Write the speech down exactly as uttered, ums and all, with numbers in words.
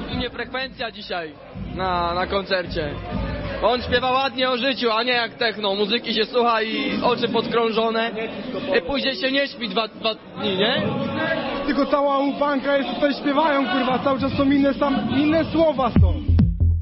Nie frekwencja dzisiaj na, na koncercie. On śpiewa ładnie o życiu, a nie jak techno. Muzyki się słucha i oczy podkrążone. I później się nie śpi dwa, dwa dni, nie? Tylko cała ufanka jest tutaj, śpiewają, kurwa, cały czas są inne, sam, inne słowa są.